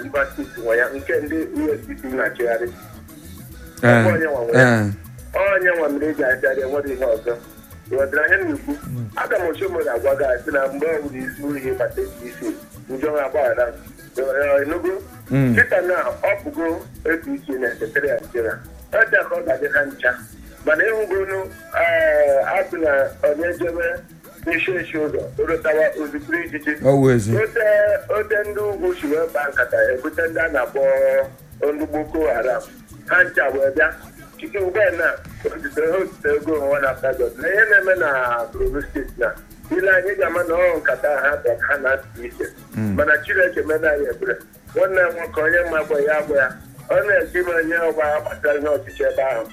Rivers Steeti nwe ya nke ndị EFCC na-achịgharị onye nwa mere eji abịarị enwere ihe ọzọ wetara ihe nnukwu aga m ochomere agwa gị asị na mgbe ọ bụrụ isi ihe bata isi njọ ha agbaghara enugu chita na ọ bụgo APC na sekretariat jera ọcha ka ọ ga-adị ha ncha mana ịhụgonu asị na onye jebe n'isi ụzọ oretawa ozugbo ijiji ote ndị ugwu si wee baa nkata ebute ndị a na-akpọ ndị Boko Haram ha ncha wee bịa chike ugbe na otite ego nwa na Lagos na ihe na-eme na Borno steeti na ile anyị ga-ama na ọ nkata ha dọ ha na-atụ ise mana Chineke mena anyị ebere nwanne m nwoke onye mma agba ya agba ya ọ na-eji m onye ọgba gbasara ihe ọchịchị ebe ahụ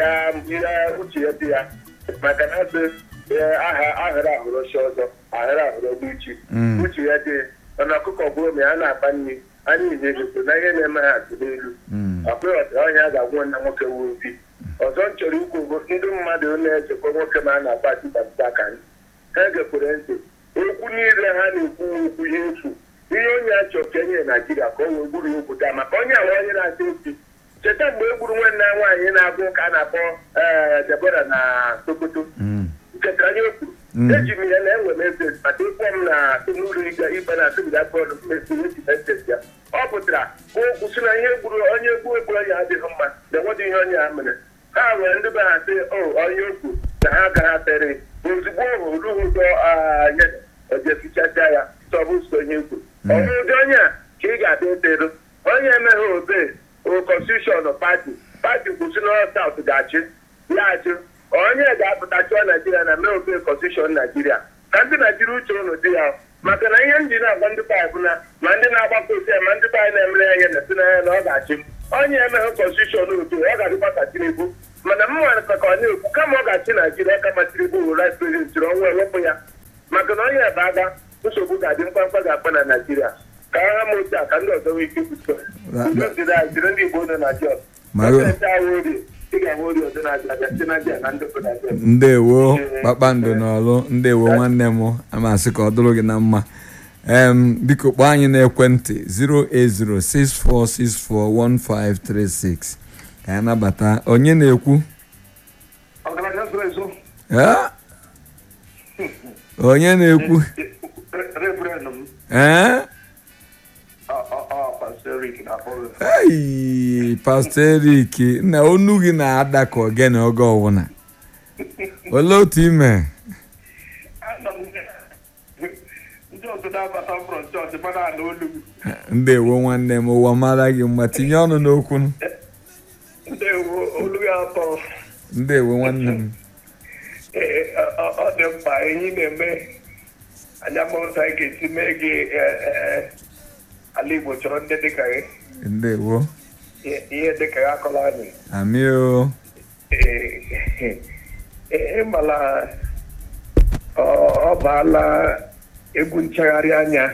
ya uche ya dị ya maka na asị ahịrị ahụrụ chi ọzọ ahịrị ahụrụ ọgbuchi uche ya dị mana ọkụkọ bụrụ ma ya na-akpa nri anyị na-egoso na ihe na-eme ha atụ n'elu ọkpụghọtara ọhịa a ga-agwụ nna nwoke wuo obi ọzọ m chọrọ ikwu bụ ndị mmadụ na-echekwa nwoke ma a na-akpa atịbatịta aka ha gekwere ntị okwu niile ha na-ekwu okwu ihe efu ihe onye achọ ka enye Naijiria ka o wee gburu ya obodo a maka onye awa onye na-ata esi cheta mgbe e gburu nwanne ya nwaanyị na-abụ ka a na-akpọ Debora na Sokoto chetara nye okwu eji m ya na-enwe meses maka ịkpọ m na n'ụlọ ikpe na asịbida bọọlụ mmesi ya ọ pụtara okwu si na ihe gburu onye egburu ya adịghị mma na-enwedị ihe onye ha mere ha nwere ndị be ha sị onye okwu na ha gara tere ozugbo ruhu ụzọ nye ojefichacha ya sọbụ so onye okwu ọrụ ụdị onye a ka ị ga-adị etere onye emeghe obe konstitushọn pati kwụsị na South ga-achị ya achị onye ga-apụta chụọ Naijiria na mee obe konstitushọn Naijiria ka ndị Naijiria uche ụnụ dị ya maka na ihe m ji na-agwa ndị paịpụ na ma ndị na-agbakọ ose ma ndị paị na-emere ya ihe na-esi n'anya na ọ ga-achị onye emeghe konstitushọn otu ọ ga-adịkwa ka Tinubu mana m nwere ka ọ na-ekwu kama ọ ga-achị Naijiria ọ kama Tinubu bụ rais prezident jiri ọnwa ewepụ ya maka na onye ebe aga nsogbu ga-adị mkpamkpa ga-akpa na Naijiria ka ha ma otu a ka ndị ọzọ nwee ike kwuo jiri ndị Igbo nọ na Jos ndewo kpakpando n'ọlụ ndewo nwanne m amasị ka ọ dụrụ gị na mma biko kpọọ anyị n'ekwentị 08064641536 ka ya nabata onye na-ekwu onye na-ekwu Pastor Eric na onu gị na-ada ka ogene oge ọwụna olee otu ime ndewo nwanne m ụwa mara gị mma tinye ọnụ n'okwu ndewo nwanne m ọ dị mkpa enyi na-eme anya mmụta anyị ga-esi mee gị ala Igbo chọrọ ndị dịka gị ndewo ihe dịka ya akọla anyị amio ịmala ọ baala egwu nchagharị anya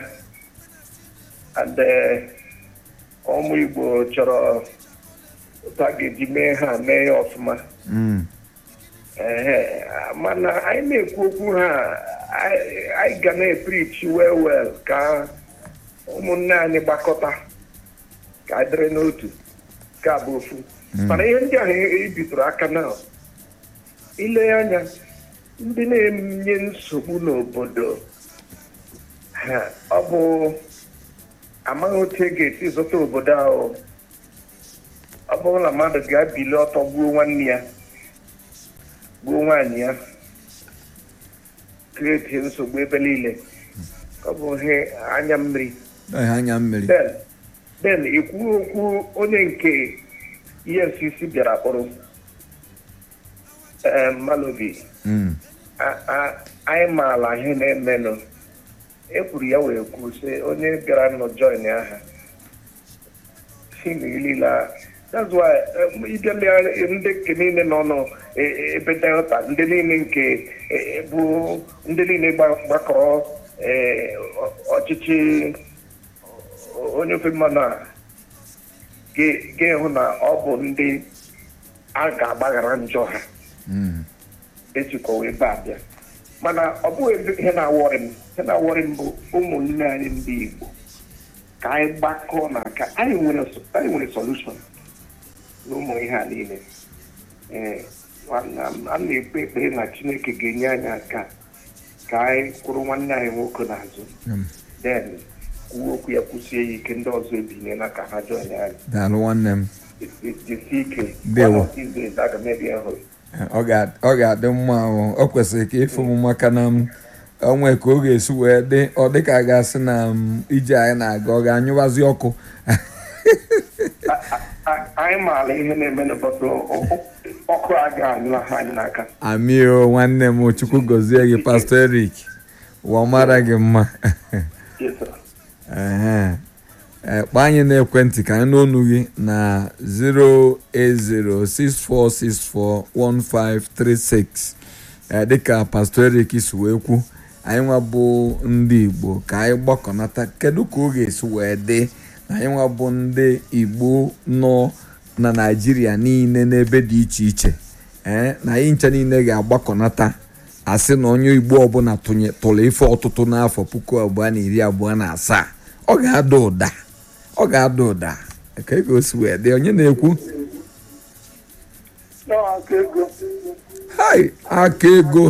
ụmụ Igbo chọrọ otu a ga-eji mee ha mee ya ọfụma mana anyị na-ekwu okwu ha anyị ga na-eprichi well ka ụmụnne anyị gbakọta ka anyị dịrị n'otu ka bụ ofu mana ihe ndị ahụ ebitụrụ aka na ile anya ndị na-enye nsogbu n'obodo ha ọ bụ amaghị otu e ga-esi zụta obodo ahụ ọ bụrụ na mmadụ ga-abili ọtọ gbuo nwanne ya gbuo nwaanyị ya kreti nsogbu ebe niile ọ bụ ihe anya mmiri den ikwu okwu onye nke EFCC bịara kpọrọ Malobi anyị maala ihe na-emenụ ekwuru ya wee kwuo sị onye bịara nọ join aha si n'ilila that's why ịbịa ndị nke niile nọ nọ ebe Delta ndị niile nke bụ ndị niile gbakọrọ ọchịchị onye ofe mmanụ a ga-ehụ na ọ bụ ndị a ga-agbaghara njọ ha ejikọwa ebe a bịa mana ọ bụghị ihe na-awọrị m bụ ụmụnne anyị ndị Igbo ka anyị gbakọọ na ka anyị nwere solution n'ụmụ ihe a niile. A na-ekpe ekpere na Chineke ga-enye anyị aka ka anyị kwụrụ nwanne anyị nwoke n'azụ, then kwuo okwu ya kwụsie ya ike, ndị ọzọ ebinyela ka ha join anyị. Daalụ nwanne m. Jisi ike. Ndewo. Aga m ebe ahụ. Ọ ga-adị mma ahụ. O kwesịrị ka ịfụ m maka na onwe ka ọ ga-esi wee dị, ọ dị ka a ga-asị na ije anyị na-aga ọ ga-anyụwazi ọkụ. Anyị maara ihe na-eme n'ụbọchị ọkụ aga anyụla ha anyị n'aka. Amio nwanne m, Chukwu gọzie gị Pastor Eric, ụwa mara gị mma. Kpọọ anyị n'ekwentị ka anyị n'onu gị na 08064641536. Dịka Pastor Eric si wee kwu, anyị nwa bụ ndị Igbo ka anyị gbakọnata kedu ka ọ ga-esi wee dị na anyị nwa bụ ndị Igbo nọ na Naịjirịa niile n'ebe dị iche iche, na anyị ncha niile ga-agbakọnata asị na onye Igbo ọbụla tụrụ ife ọtụtụ n'afọ 2027. Ọ ga-ada ụda, ọ ga-ada ụda ka ego si wee dị. Onye na-ekwu hai aka ego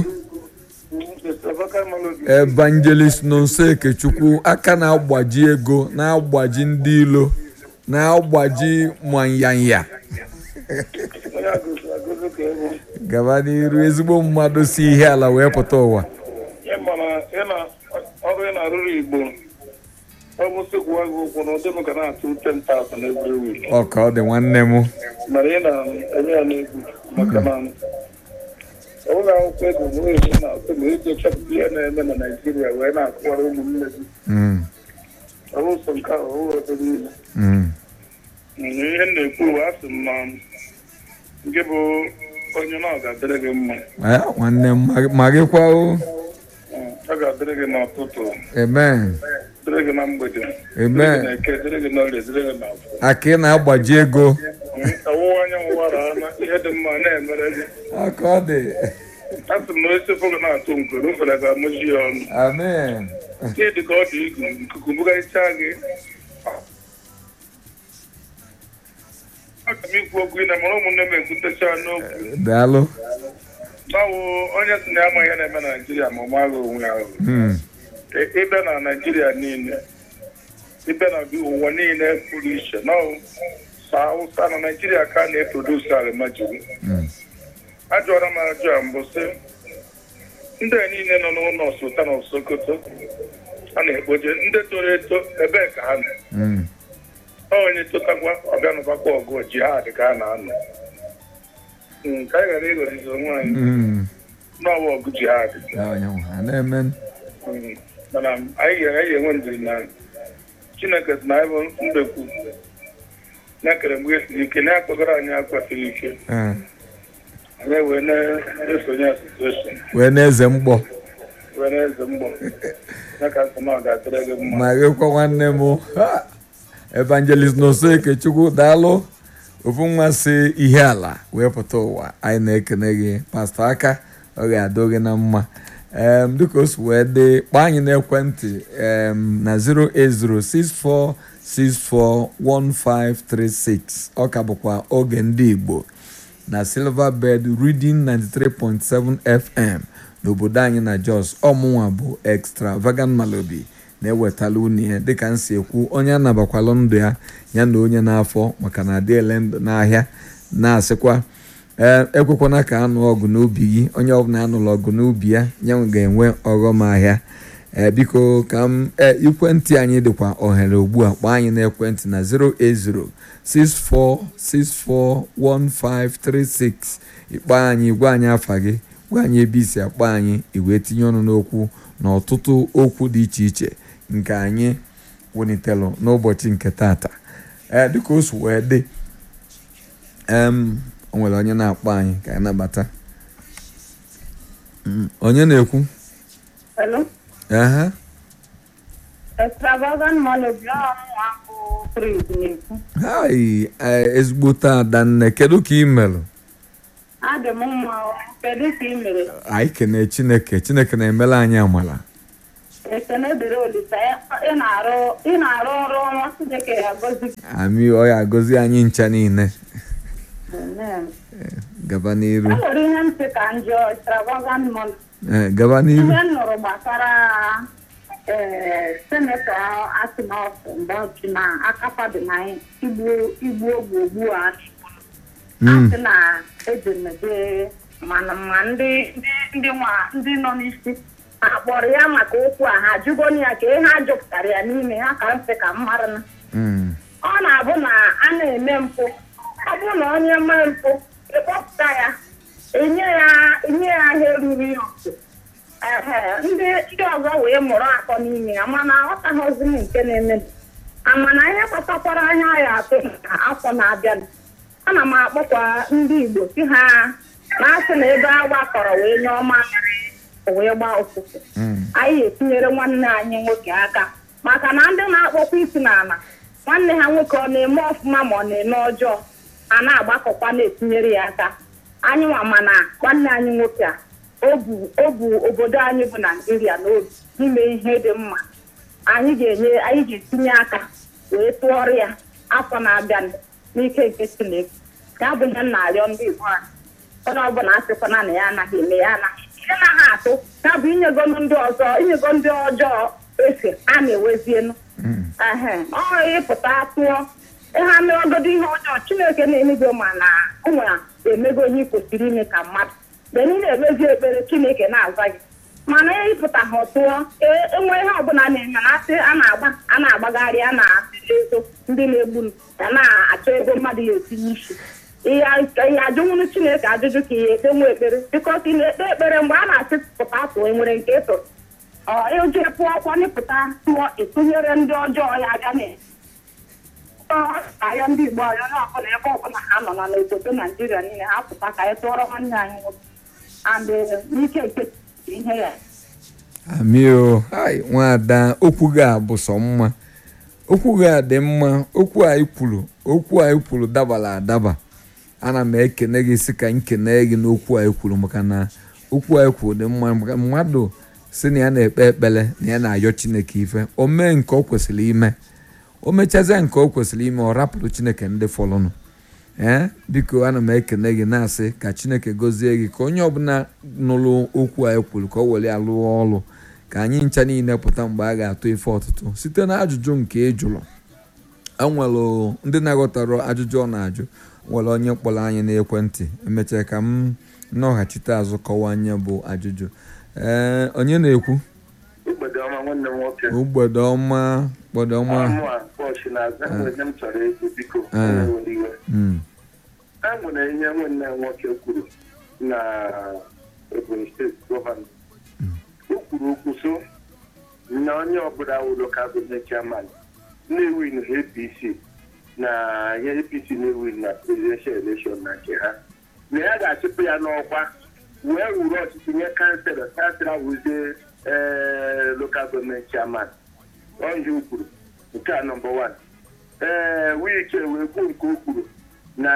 Evangelist Nonso Ekechukwu, aka na-agbaji ego, na-agbaji ndị ilo, na-agbaji nwanyanya. Gaba n'iru, ezigbo mmadụ si ihe ala wee pụta ụwa. Ọ ka ọ dị nwanne m. ụlọ akwụkwọ ego nwere esi na-atụ ma ego chọpụta ihe na-eme na Naịjirịa wee na-akụwara ụmụnne gị. Ọwụsọ nke ahụ ọwụrụ ebe niile. Ihe na-ekwu asị m na nke bụ onye na ọ ga-adịrị gị mma. Nwanne m ma gịkwa o. Ọ ga-adịrị gị n'ụtụtụ. Amen. Dịrị gị na mgbede. Amen. Dịrị gị n'orie, dịrị gị n'afọ. Aka ị na-agbaji ego. Ọwụwa anyanwụ wara ana ihe dị mma na-emere gị. Aka ọ dị. Asị m na ose fọgụ na-atụ nkoro mfere ga-amụji ya ọnụ. Amen. Ihe dị ka ọ dị igu nkuku bugharịchaa gị. Aka m ikwu okwu ị na mara ụmụnne m ekwutecha n'okwu. Daalụ. Bawo onye si na ya ama ihe na-eme na Naịjirịa ma ọ maghị onwe ahụ. Ịbịa na Naịjirịa niile, ịbịa na ụwa niile pụrụ iche na Hausa na Naịjirịa ka a na-eprodusi arimajiri. Ajụọra m ajụ a mbụ sị ndị niile nọ n'ụlọ Sultan of Sokoto a na-ekpoje ndị toro eto ebee ka ha nọ. Onye totakwa ọbịanụbakwa ọgụ jihad ka a na-anọ. Ka anyị ghara ịghọrịzi onwe anyị n'ọwa ọgụ jihad. Mana anyị ga-enwe ndiri na Chineke si na anyị bụ mbekwu na-ekere mgbe esiri ike na-akpọgara anyị akwasịrị ike. Anyị wee na-esonye asosieshon wee na-eze mgbọ ya ka nsọ na ọ ga-adịrị gị mma. ma gịkwa nwanne m Evangelist Nonso Ekechukwu, daalụ. Ofu nwa si ihe ala wee pụta ụwa, anyị na-ekene gị Pastor Aka, ọ ga-adị gị na mma. Dịka o si wee dị, kpọọ anyị n'ekwentị na 08064641536. ọ ka bụkwa oge ndị Igbo na Silverbird Reading 93.7 FM n'obodo anyị na Jos. Ọmụnwa bụ Extravagant Malobi na-ewetala unu ihe dịka nsi ekwu, onye anabakwala ndụ ya ya na onye n'afọ maka na adị ele ndụ n'ahịa. Na-asịkwa ekwekwana ka anụ ọgụ n'ubi gị, onye ọbụla anụrụ ọgụ n'ubi ya nyanwe ga-enwe ọghọm ahịa. Biko ka m ekwentị anyị dịkwa ohere ugbu a, kpọọ anyị n'ekwentị na 08064641536. ịkpọ anyị, gwa anyị afa gị, gwa anyị ebe isi akpọ anyị, iwee tinye ọnụ n'okwu na ọtụtụ okwu dị iche iche nke anyị welitelụ n'ụbọchị nke tata. Dịka o si wee dị, o nwere onye na-akpọ anyị ka anyị nabata. Onye na-ekwu? Hello. Extravagant Malobi bụ Prince na-ekwu. Hai, ezigbo taa Adanne, kedu ka ị mere? Adị m mma, kedu ka ị mere? Anyị kene Chineke, Chineke na-emela anyị amala. Ekene dịrị Olisa, ị na-arụ ọrụ ọma Chineke ya gọzi. Amị ọ ya agọzi anyị ncha niile. Gaba n'iru. E nwere ihe m sị ka njọ extravagant money. Gaba n'iru. Ihe m nụrụ gbasara senetọ Akinọf Mbọchị na akafadị na igbu ogbu a asị na edemede ma ndị nọ n'isi akpọrọ ya maka okwu a ha jụgonu ya ka ihe a jụpụtara ya n'ime ha ka mfe ka mmadụ na ọ na-abụ na a na-eme mpụ ọ bụrụ na onye mee mpụ ịkpọpụta ya enye ya ahịa eruru ya otu ndị ọzọ wee mụrụ akọ n'ime ya mana ọtaghịzi m nke na-eme mana ihe kpatakwara anya ya atụ afọ na-abịa ana m akpọkwa ndị Igbo si ha na-asị na ebe a gbakọrọ wee nye ọma wee gbaa ụfụfụ anyị etinyere nwanne anyị nwoke aka maka na ndị na-akpọkwa isi n'ala nwanne ha nwoke ọ na-eme ọfụma ma ọ na-eme ọjọọ a na-agbakọkwa na-etinyere ya aka anyị nwa mana nwanne anyị nwoke a o bu obodo anyị bụ Naijiria n'obi ime ihe dị mma anyị ga-etinye aka wee tụọrọ ya afọ na-abịa n'ike nke Chineke ya bụ ihe m na-arịọ ndị Igbo anyị onye ọbụla asịkwana na ya anaghị eme ya anaghị ihe naghị atụ ya bụ inyego ndị ọjọọ efe a na-ewezienu ọ ịpụta tụọ ịha meogodo ihe ọjọọ Chineke na-emego ma na ụmụ emego ihe kwesịrị ime ka mmadụ mgbe ị na-emezi ekpere Chineke na-aza gị mana ịpụta ha tụọ enwe ihe ọbụla na-eme na asị a na-agbagharị a na-ezo ndị na-egbu ya na-achọ ego mmadụ ya etinye isi ihe ajụnwụrụ Chineke ajụjụ ka ihe ekpenwe ekpere bikọs ị na-ekpe ekpere mgbe a na-asị pụta tụọ enwere nke ịtụrụ eji pụọ ọkwa n'ịpụta tụọ ịtụnyere ndị ọjọọ ya aga na ndị Igbo ọya na ọbụla ebe ọbụla ha nọ na n'obodo Naijiria niile ha pụta ka anyị tụọrọ nwanne anyị nwoke and n'ike nke ihe ya. Amio nwada okwu gị a bụ sọ mma okwu gị a dị mma okwu anyị kwuru dabara adaba ana m ekene gị sị ka nkene gị n'okwu anyị kwuru maka na okwu anyị kwuru dị mma maka mmadụ si na ya na-ekpe ekpere na ya na-ayọ Chineke ife o mee nke o kwesịrị ime o mechazie nke o kwesịrị ime ọ rapụrụ Chineke ndị fọlụnụ biko ana m ekene gị na-asị ka Chineke gọzie gị ka onye ọbụla nụrụ okwu anyị kwuru ka o were ya lụọ ọrụ ka anyị ncha niile pụta mgbe a ga-atụ ife ọtụtụ site na ajụjụ nke ị jụrụ enwere ndị na-aghọtara ajụjụ ọ na-ajụ nwere onye kpọrọ anyị n'ekwentị emechaa ka m nọghachite azụ kọwa anya bụ ajụjụ onye na-ekwu Mgbede ọma nwanne m nwoke. Mgbede ọma enwere ihe nwanne m nwoke kwuru na Ebonyi steeti gọvanọ o kwuru okwu so na onye ọbụla wụlọ ka gọvanọ chairman na-ewin APC na ihe APC na-ewin na presidential election na nke ha na ya ga-achịpụ ya n'ọkwa wee wuru ọchịchị nye kansela wụzie local government chairman onye ukwuru nke a nọmba 1 Wike wee kwuo nke o kwuru na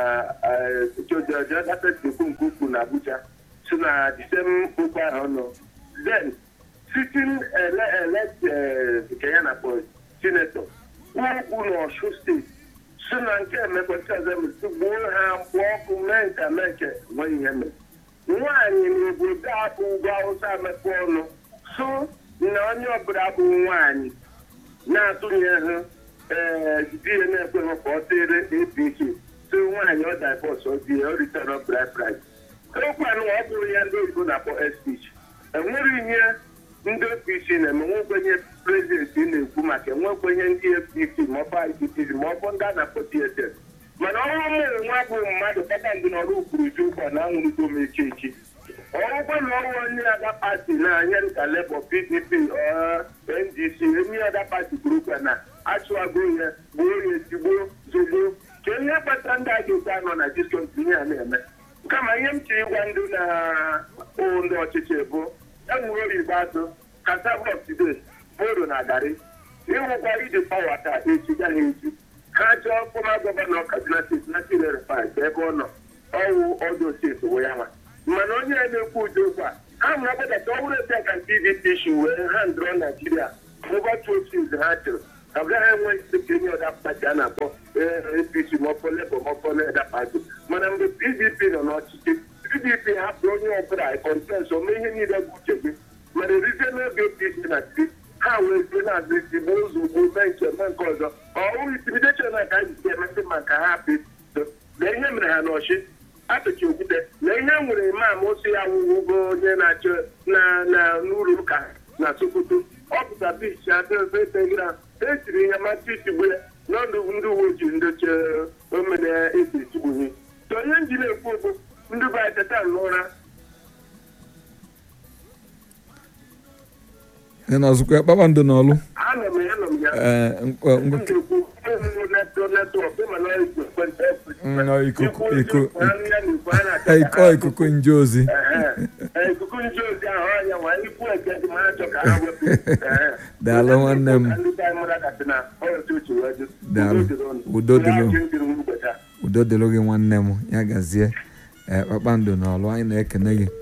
ekwu nke ukwuru na Abuja so na the same okwu ahụ nọ then sitting elect nke ya na senator ukwu na Ọshụ steeti so na nke emekwata gbuo ha mgbe ọkụ mee nke nwee ihe mere nwaanyị n'obodo a bụ ugwu Awụsa mepe ọnụ so na onye ọbụla bụ nwaanyị na-atụnye ha di ya na-ekweghị ka ọ tịrị APC so nwaanyị ọ divọs di ya o return of bride price okwanụ ọ bụrụ ya ndị oyibo na-akpọ speech enwere ihe ndị APC na-eme nwekwenye prezidenti na-ekwu maka enwekwenye ndị APC maọbụ IPC maọbụ ndị a na-akpọ DSS mana ọrụ nwa bụ mmadụ kpata ndị n'ọrụ ukwuruju ụkwa na anwụrụgo m echi ọgwụkwa na ọrụ onye ada pati na-anya dịka Labour, PDP NDC enyi ada pati kwuru ụkwa na achụago ya gbuo ya etigbuo zogbo ka ihe kpata ndị a ga-ete anọ na diskọnti ihe a na-eme kama ihe m chiri ịgwa ndị na ndị ọchịchị bụ enwere oyibo atụ kasablọk today boro na garị ịhụkwa iji pawa ka echi gaghị echi ha chọọ fọma gọvanọ Kaduna steeti na Tirelifai ebe ọ nọ ọwụ ọdụ steeti wụ ya nwa mana onye na-ekwu ụdị okwu a ha mụrụ akpọtata ọhụrụ ete ka PDP shi wee ha ndọrọ Naijiria ụbọchị otu ha chọrọ ọ gaghị enwe ike nye ọda pati a na-akpọ APC maọbụ Labour maọbụ Labour pati mana mgbe PDP nọ n'ọchịchị PDP hapụrụ onye ọbụla kọntens ome ihe niile bụ uche gị mana erizie n'oge APC na steeti ha wee zie na-azụ isi bụ ụzọ ugbo mee nke ọzọ ọwụ intimidation na ka anyị si emesị maka ha apị na ihe mere ha n'ọchị apịcha okwute na ihe nwere imam osi ya wụgo onye na-achọ na n'ụlọ ụka na Sokoto ọ pụta bichi adịbetegira etiri ihe masị itigbu ya n'ọdụ ndị uwe ojii ndoche omene esiri tigbuhi so ihe nji na-ekwu bụ ndị be anyị teta n'ụra ị nọzụkwa kpakpando n'ọlụ anọ m ya ikuku nje ozi ikuku nje ozi ahụ ọnya nwa ikwu eke dị ma achọ ka ha wepụ daalụ nwanne m daalụ udo dịrị gị nwanne m ya gazie kpakpando n'ọlụ anyị na-ekene gị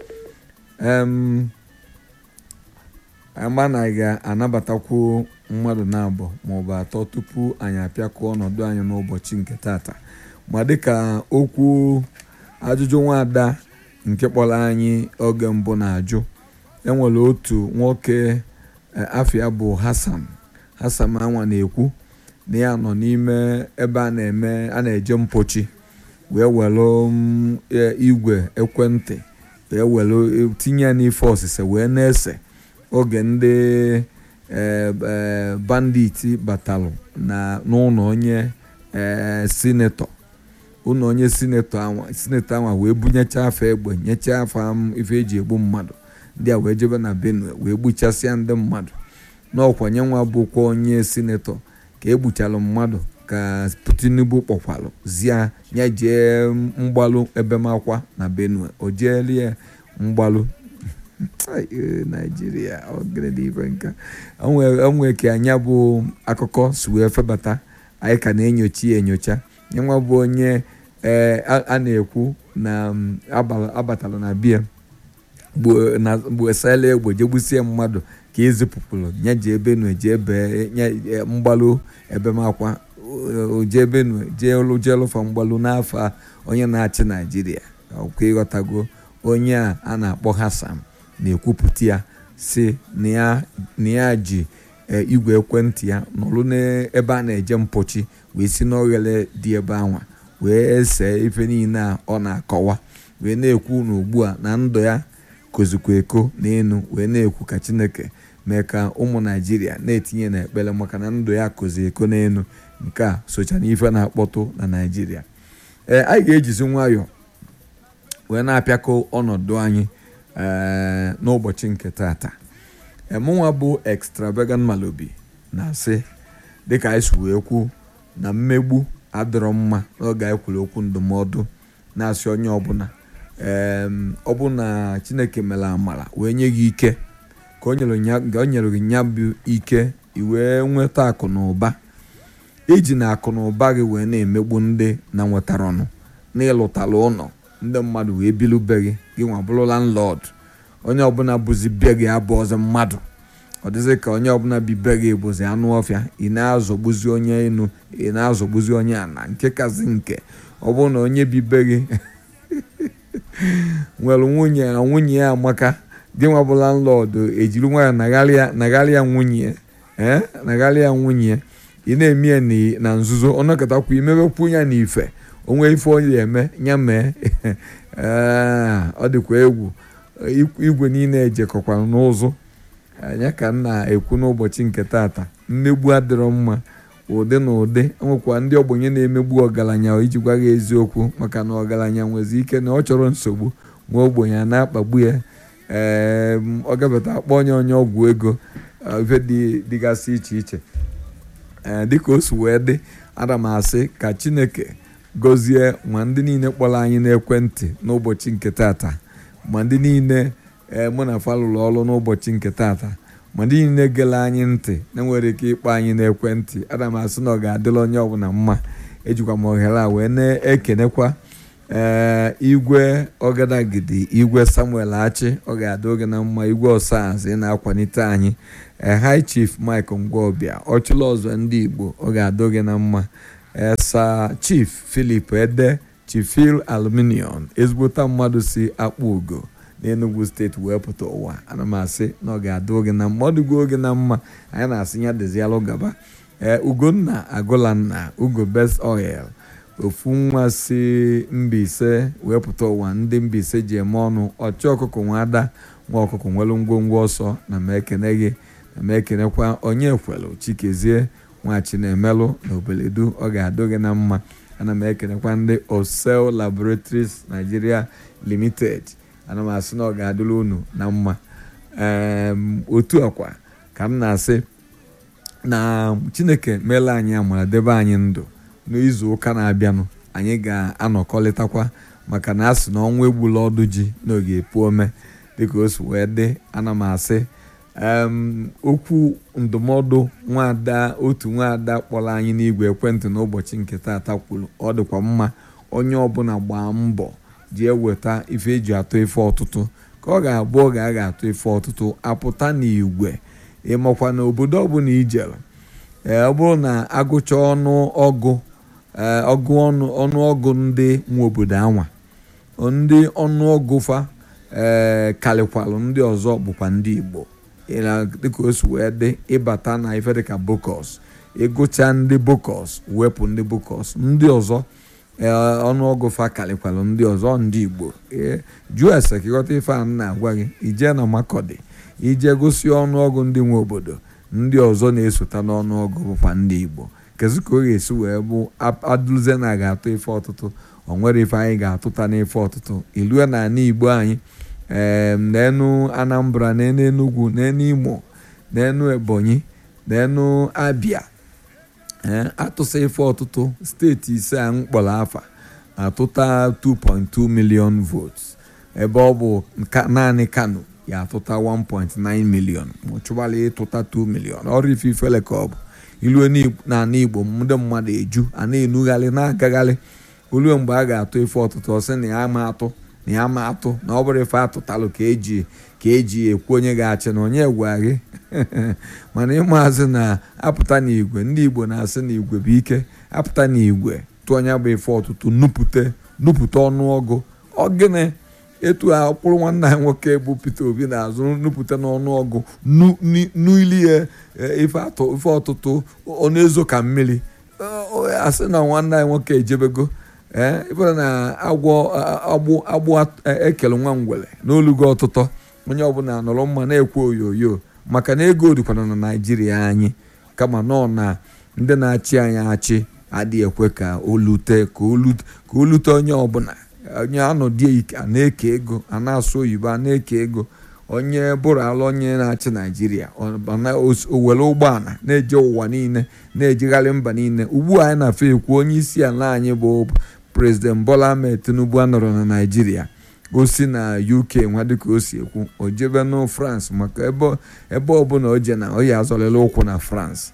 ama na anyị ga-anabatakwu mmadụ na-abụ maọbụ atọ tupu anyị apịakọ ọnọdụ anyị n'ụbọchị nke tata ma dịka okwu ajụjụ nwaada nke kpọrọ anyị oge mbụ na-ajụ enwere otu nwoke afịa bụ Hassan anwa na-ekwu na ya nọ n'ime ebe a na-eje mpochi wee were igwe ekwentị wee were tinye ya n'ife ọsịsa wee na-ese oge ndị banditi batalụ n'ụlọ onye sinetọ anwa wee bunyecha afa egbe nyecha afa ife eji egbu mmadụ ndị a wee jebe na Benue wee gbuchasịa ndị mmadụ n'ọkwanye nwa bụkwa onye sinetọ ka egbuchalụ mmadụ ka Tinubu kpọkwalụ zia ya jee mgbalụ ebemakwa na Benue o jeelie mgbalụ Naijiria nka onwe ka anya bụ akụkọ si wee febata anyị ka na-enyocha nwa bụ onye a na-ekwu na abatala na bia gbu esala egbe jegbusie mmadụ ka ezipụpụrụ ya jee Benue jee bee mgbalụ ebemakwa jee Benue jee lụfa mgbalụ n'afọ onye na-achị Naijiria ọkwa ịghọtago onye a na-akpọ Hassan na-ekwupụta ya si na ya ji igwe ekwentị ya nọrụ n'ebe a na-eje mpochi wee si n'oghere dị ebe anwa wee see ife niile a ọ na-akọwa wee na-ekwu n'ugbu a na ndụ ya kozikwa eko n'elu wee na-ekwu ka Chineke mee ka ụmụ Naijiria na-etinye n'ekpere maka na ndụ ya kozi eko n'elu nke a socha na ife na-akpọtụ na Naijiria anyị ga-ejizi nwayọọ wee na-apịakọ ọnọdụ anyị n'ụbọchị nke tata mụnwa bụ Extravagant Malobi na-asị dịka anyị si wee kwu na mmegbu adịrọ mma n'oge anyị kwuru okwu ndụmọdụ na-asị onye ọbụla ọbụna Chineke mere amara wee nye gị ike ka o nyere gị nya bụ ike iwee nweta akụ na ụba iji na akụ na ụba gị wee na-emegbu ndị na nwetara ọnụ na ịlụtara ụlọ ndị mmadụ wee bilube gị nwa bụrụ landlord onye ọbụla bụzi be gị abụ ọzọ mmadụ ọ dịzị ka onye ọbụla bi be gị bụzi anụ ọfịa ị na-azọgbuzi onye enu ị na-azọgbuzi onye ana nke kazi nke ọ bụrụ na onye bi be gị nwere nwunye ya amaka gị nwa bụ landlord ejiri nwayọ nagharịa nwunye ị na-eme ya na nzuzo ọnọkọtakwa imewekwu ya n'ife onwe ife onye eme ya mee ọ dịkwa egwu igwe niile ejekọkwara n'ụzụ anya ka m na-ekwu n'ụbọchị nke tata mmegbu adịrọ mma ụdị na ụdị nwekwa ndị ogbenye na-emegbu ọgaranya iji gwa gị eziokwu maka na ọgaranya nwezi ike na ọ chọrọ nsogbu nwa ogbenye na-akpagbu ya ọ gabata akpọ onye ọgwụ ego ife dịgasị iche iche dịka o si wee dị ana m asị ka Chineke gọzie ma ndị niile kpọrọ anyị n'ekwentị n'ụbọchị nke tata ma ndị niile mụ na falụrụ ọrụ n'ụbọchị nke tata ma ndị niile gere anyị ntị na nwere ike ịkpọ anyị n'ekwentị ana m asị na ọ ga-adịrị onye ọbụla mma ejikwa m ohere a wee na-ekenekwa igwe ọgadagidi igwe Samuel Achị ọ ga-adị oge na mma igwe ọsaazị na-akwalite anyị High Chief Mike Ngwọbịa ọchụla ọzọ ndị Igbo ọ ga-adụ gị na mma. Sir Chief Philip Ede Chifil Aluminium ezigbota mmadụ si Akpụ Ugo n'Enugu steeti wee pụta ụwa. Ana m asị na ọ ga-adụ gị na mma, ọ dịgo oge na mma. Anyị na-asị ya dezialụ gaba. Ugonna Agụlanna Ugo Best Oil ofu nwa si Mbaise wee pụta ụwa. Ndị Mbaise ji eme ọnụ ọchị ọkụkọ nwada nwa ọkụkọ nwere ngwongwo ọsọ na m ekene gị na m ekenekwa onye kwelu Chikezie nwa Chinemelụ na Obeledu ọ ga-adụ gị na mma. Ana m ekenekwa ndị Osel Laboratories Nigeria Limited. Ana m asị na ọ ga-adụrụ unu na mma. Otu akwa ka m na-asị na Chineke meela anyị amara debe anyị ndụ n'izu ụka na-abịanụ. Anyị ga-anọkọlịtakwa maka na asị na ọnwa egbula ọdụ ji n'oge epu ome dịka o si wee dị. Ana m asị okwu ndụmọdụ otu nwaada kpọrọ anyị n'igwe ekwentị n'ụbọchị nke taata kwuru ọ dịkwa mma onye ọbụla gbaa mbọ ji eweta ife eji atụ ife ọtụtụ ka ọ ga-abụ oge a ga-atụ ife ọtụtụ apụta n'igwe ịmakwa na obodo ọbụla ijere ọ bụrụ na agụcha ọnụọgụ ndị nwe obodo anwa ndị ọnụọgụ fa karịkwalụ ndị ọzọ bụkwa ndị Igbo dịka o si wee dị ịbata na ife dịka Bokos ịgụcha ndị Bokos wepụ ndị Bokos ndị ọzọ ọnụọgụ fa karịkwalụ ndị ọzọ ndị Igbo jụọ ese ka ịghọta ife a na-agwa gị ije na Makọdị ije gosi ọnụọgụ ndị nwe obodo ndị ọzọ na-esota n'ọnụọgụ bụkwa ndị Igbo kezi ka ọ ga-esi wee bụ adụluze na ga-atụ ife ọtụtụ o nwere ife anyị ga-atụta n'ife ọtụtụ ilue na ana Igbo anyị n'enu Anambra n'enu Enugu n'enu Imo n'enu Ebonyi n'enu Abia atụsa ife ọtụtụ steeti ise a mkpọrọ afa atụta 2.2 million votes ebe ọ bụ naanị Kano ya atụta 1.9 million ma chụbala ịtụta 2 million ọrụ ife ifele ka ọ bụ ilue n'ala Igbo ndị mmadụ eju a na-enugharị na-agagharị olue mgbe a ga-atụ ife ọtụtụ ọsị na ya ma atụ na ọ bụrụ ife atụtalụ ka eji ekwu onye ga-achị na onye gwagị mana ịmazị na-apụta n'igwe ndị Igbo na-asị na igwe bụ ike apụta n'igwe tụọ onye bụ ife ọtụtụ nupụta ọnụọgụ ọgịnị etu a kpụrụ nwanne anyị nwoke bụ Peter Obi na-azụ nupụta n'ọnụọgụ n'ili ya ife ọtụtụ ọ na-ezo ka mmiri asị na nwanne anyị nwoke ejebego ife na agbụ ekele nwa ngwele n'olugo ọtụtọ onye ọbụla nọrọ mma na-ekwe oyoyo maka na ego dịkwana na Naijiria anyị kama nọ na ndị na-achị anyị achị adịghị ekwe ka o lute onye ọbụla onye anọdị ike a na-eke ego a na-asụ oyibo a na-eke ego onye bụrụ ala onye na-achị Naijiria o were ụgbọala na-eje ụwa niile na-ejegharị mba niile. Ugbu a anyị na-afe ekwu onye isi ala anyị bụ President Bola Ahmed Tinubu anọrọ na Naijiria o si na UK nwa dịka o si ekwu o jebe na France maka ebe ọbụla o je na o ya azọlele ụkwụ na France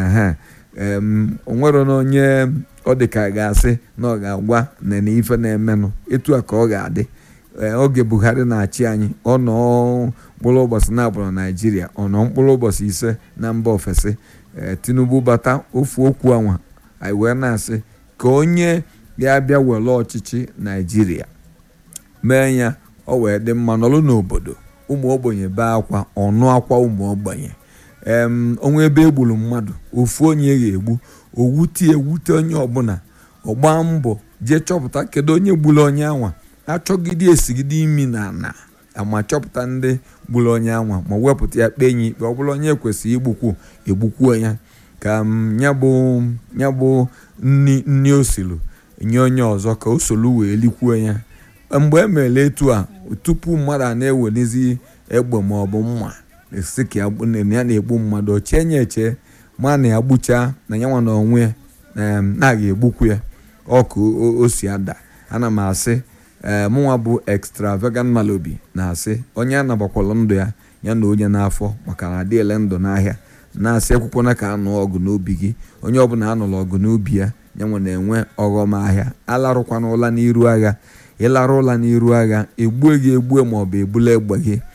o nwere na onye ọ dịka ga-asị na ọ ga-agwa na ife na-emenụ etu a ka ọ ga-adị oge Buhari na-achị anyị ọ nọ mkpụrụ ụbọchị na-abụrụ Naijiria ọ nọ mkpụrụ ụbọchị ise na mba ofesi Tinubu bata ofu okwu anwa anyị wee na-asị ka onye ya bịa were ọchịchị Naijiria mee ya ọ wee dị mma nọrụ n'obodo ụmụ ogbenye bee akwa ọnụ akwa ụmụ ogbenye onwe ebe egburu mmadụ ofu onye ga-egbu ewute onye ọbụla ọgba mbọ jee chọpụta kedu onye gburu onye anwa achọgide esigide imi na ama chọpụta ndị gburu onye anwa ma wepụta ya kpee ya ikpe ọ bụla onye kwesịrị egbukwuo ya ka ya bụ nni osilu nye onye ọzọ ka o solu wee likwuo ya mgbe e mere etu a tupu mmadụ a na-ewelizi egbe ma ọ bụ mma esi ka ya na-egbu mmadụ ochenye eche ma na ya gbuchaa na ya nwa na onwe na-aga egbukwu ya ọkụ o si ada. Ana m asị mụnwa bụ Extravagant Malobi na-asị onye a nabakwala ndụ ya na onye n'afọ maka na adịele ndụ n'ahịa na-asị ekwukwana ka anụ ọgụ n'obi gị onye ọbụla anụrụ ọgụ n'obi ya nyanwa na-enwe ọghọm ahịa alarụkwana ụla n'iru agha ịlarụ ụla n'iru agha egbue gị egbue maọbụ ebula egbe gị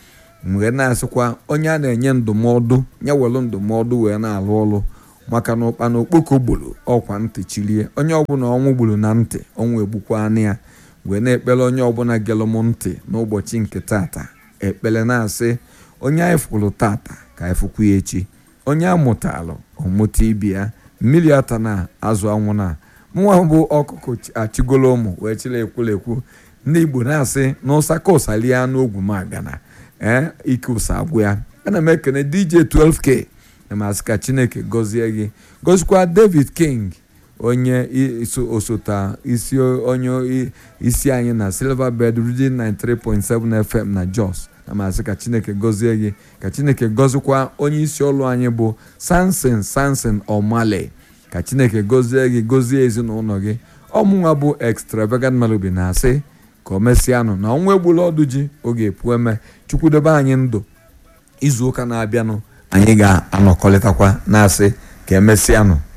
wee na-asịkwa onye a na-enye ndụmọdụ ya welu ndụmọdụ wee na-alụ ọrụ maka na ụkpana okpoko gburu ọkwa ntị chilie onye ọbụla ọnwụ gburu na ntị ọnwụ egbukwa anụ ya wee na-ekpere onye ọbụla gelụ m ntị n'ụbọchị nke tata ekpere na-asị onye anyị fụrụ tata ka anyị fụkwu ya echi onye amụtalụ ọmụta ibi ya mmiri ata na azụ anwụ na mụnwa bụ ọkụkọ achịgolo ụmụ wee chịrị ekwulekwu ndị Igbo na-asị na ụsaka ụsalie anụ ogwu magana ike ụsa agwụ ya. Ana m ekene DJ 12K na-amasị ka Chineke gọzie gị gọzikwa David King onye osote isi anyị na Silver Bed Reading 93.7 FM na Jos na-amasị ka Chineke gọzie gị ka Chineke gọzikwa onye isi ọlụ anyị bụ Samson Omale ka Chineke gọzie gị gọzie ezinụlọ gị. Ọmụnwa bụ Extravagant Malubi na-asị ka o mesịanụ na ọnwa egbula ọdụ ji oge epu eme Chukwu dobe anyị ndụ izu ụka na-abịanụ anyị ga-anọkọrịtakwa na-asị ka emesịanụ.